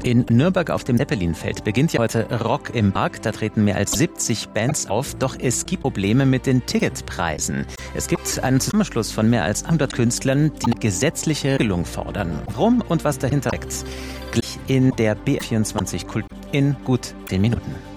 In Nürnberg auf dem Zeppelinfeld beginnt ja heute Rock im Park. Da treten mehr als 70 Bands auf. Doch es gibt Probleme mit den Ticketpreisen. Es gibt einen Zusammenschluss von mehr als 100 Künstlern, die eine gesetzliche Regelung fordern. Warum und was dahinter steckt, gleich in der BR24 Kultur in gut 10 Minuten.